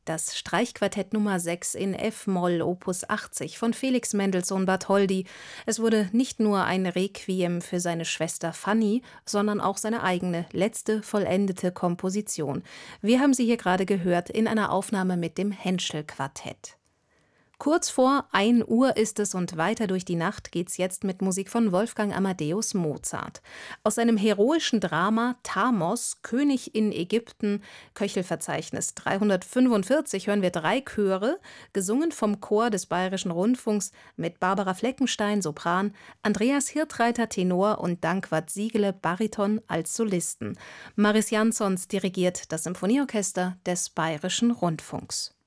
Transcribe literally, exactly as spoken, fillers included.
Das Streichquartett Nummer sechs in F-Moll Opus achtzig von Felix Mendelssohn Bartholdy. Es wurde nicht nur ein Requiem für seine Schwester Fanny, sondern auch seine eigene, letzte vollendete Komposition. Wir haben sie hier gerade gehört in einer Aufnahme mit dem Henschel-Quartett. Kurz vor ein Uhr ist es und weiter durch die Nacht geht's jetzt mit Musik von Wolfgang Amadeus Mozart. Aus seinem heroischen Drama Thamos, König in Ägypten, Köchelverzeichnis dreihundertfünfundvierzig, hören wir drei Chöre, gesungen vom Chor des Bayerischen Rundfunks mit Barbara Fleckenstein, Sopran, Andreas Hirthreiter, Tenor und Dankwart Siegele, Bariton als Solisten. Maris Jansons dirigiert das Symphonieorchester des Bayerischen Rundfunks.